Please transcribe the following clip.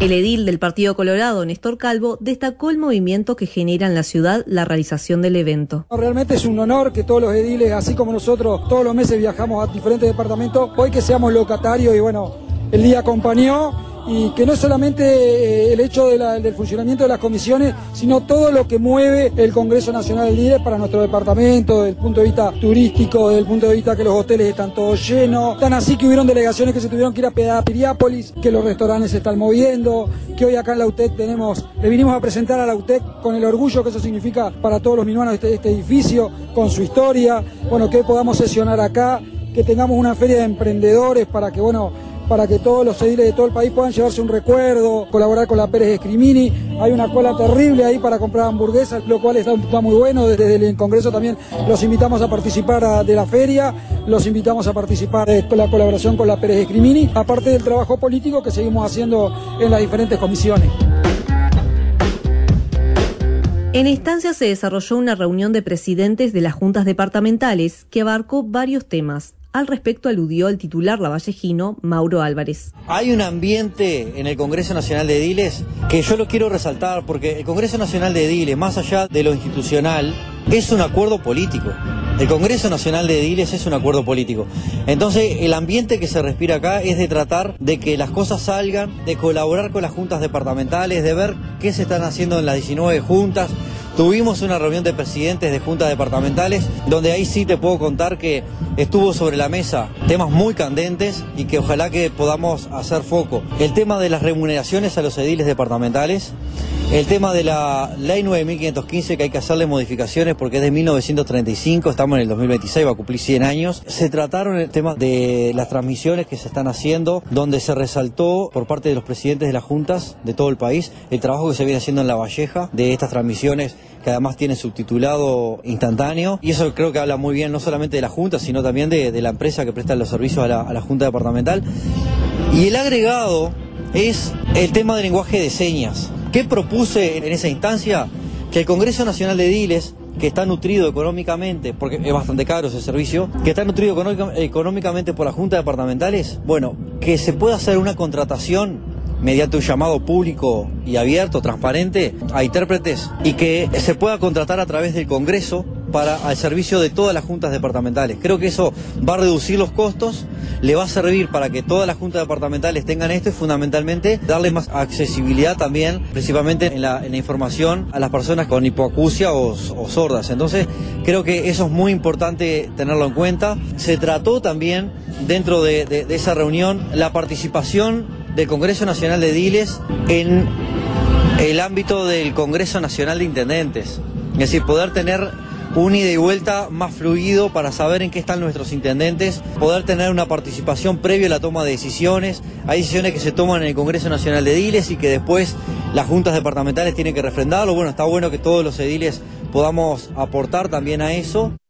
El edil del Partido Colorado, Néstor Calvo, destacó el movimiento que genera en la ciudad la realización del evento. Realmente es un honor que todos los ediles, así como nosotros, todos los meses viajamos a diferentes departamentos, hoy que seamos locatarios y bueno, el día acompañó. Y que no es solamente el hecho del funcionamiento de las comisiones, sino todo lo que mueve el Congreso Nacional del Líder para nuestro departamento, desde el punto de vista turístico, desde el punto de vista que los hoteles están todos llenos, tan así que hubieron delegaciones que se tuvieron que ir a Piriápolis, que los restaurantes se están moviendo, que hoy acá en la UTEC le vinimos a presentar a la UTEC con el orgullo que eso significa para todos los minuanos este edificio, con su historia, bueno, que hoy podamos sesionar acá, que tengamos una feria de emprendedores para que todos los ediles de todo el país puedan llevarse un recuerdo, colaborar con la Pérez Escrimini. Hay una cola terrible ahí para comprar hamburguesas, lo cual está muy bueno. Desde el Congreso también los invitamos a participar de la feria, los invitamos a participar de la colaboración con la Pérez Escrimini, aparte del trabajo político que seguimos haciendo en las diferentes comisiones. En instancia se desarrolló una reunión de presidentes de las juntas departamentales que abarcó varios temas. Al respecto aludió el titular lavallejino, Mauro Álvarez. Hay un ambiente en el Congreso Nacional de Ediles que yo lo quiero resaltar porque el Congreso Nacional de Ediles, más allá de lo institucional, es un acuerdo político. El Congreso Nacional de Ediles es un acuerdo político. Entonces, el ambiente que se respira acá es de tratar de que las cosas salgan, de colaborar con las juntas departamentales, de ver qué se están haciendo en las 19 juntas. Tuvimos una reunión de presidentes de juntas departamentales, donde ahí sí te puedo contar que estuvo sobre la mesa temas muy candentes y que ojalá que podamos hacer foco. El tema de las remuneraciones a los ediles departamentales, el tema de la ley 9515 que hay que hacerle modificaciones porque es de 1935, estamos en el 2026, va a cumplir 100 años. Se trataron el tema de las transmisiones que se están haciendo, donde se resaltó por parte de los presidentes de las juntas de todo el país el trabajo que se viene haciendo en La Valleja de estas transmisiones que además tiene subtitulado instantáneo, y eso creo que habla muy bien no solamente de la Junta, sino también de la empresa que presta los servicios a la Junta Departamental. Y el agregado es el tema del lenguaje de señas. ¿Qué propuse en esa instancia? Que el Congreso Nacional de Ediles, que está nutrido económicamente, porque es bastante caro ese servicio, que está nutrido económicamente por las juntas departamentales, bueno, que se pueda hacer una contratación mediante un llamado público y abierto, transparente, a intérpretes, y que se pueda contratar a través del Congreso al servicio de todas las juntas departamentales. Creo que eso va a reducir los costos, le va a servir para que todas las juntas departamentales tengan esto y fundamentalmente darle más accesibilidad también, principalmente en la información a las personas con hipoacusia o sordas. Entonces creo que eso es muy importante tenerlo en cuenta. Se trató también dentro de esa reunión la participación del Congreso Nacional de Ediles en el ámbito del Congreso Nacional de Intendentes. Es decir, poder tener un ida y vuelta más fluido para saber en qué están nuestros intendentes, poder tener una participación previa a la toma de decisiones. Hay decisiones que se toman en el Congreso Nacional de Ediles y que después las juntas departamentales tienen que refrendarlo. Bueno, está bueno que todos los ediles podamos aportar también a eso.